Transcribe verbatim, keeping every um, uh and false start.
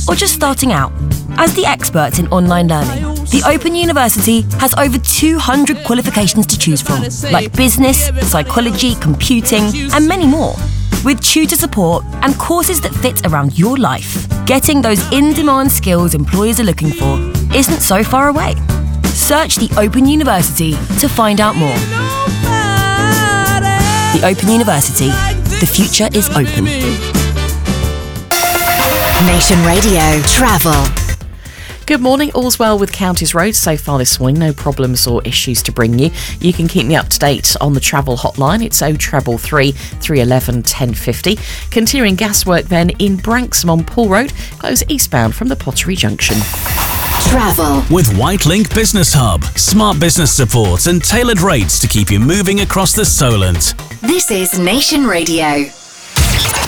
or just starting out? As the experts in online learning, the Open University has over two hundred qualifications to choose from, like business, psychology, computing, and many more. With tutor support and courses that fit around your life, getting those in-demand skills employers are looking for isn't so far away. Search the Open University to find out more. The Open University. The future is open. Nation Radio Travel. Good morning, all's well with Counties Road so far this morning, no problems or issues to bring you. You can keep me up to date on the travel hotline, it's oh treble three, three one one, ten fifty. Continuing gas work then in Branksome on Poole Road, close eastbound from the Pottery Junction. Travel. With Whitelink Business Hub, smart business support and tailored rates to keep you moving across the Solent. This is Nation Radio.